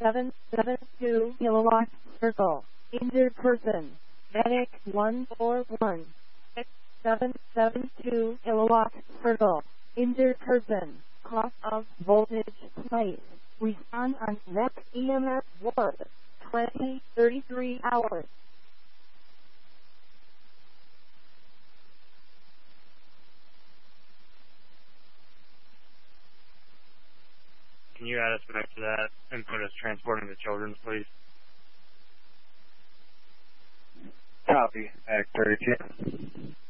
772 kilowatt circle. Injured person. Medic 141. 772 kilowatt circle. Injured person. Cost of voltage place. Respond on NEP EMS ward. 20-33 hours. Can you add us back to that and put us transporting the children, please? Copy. Act 32.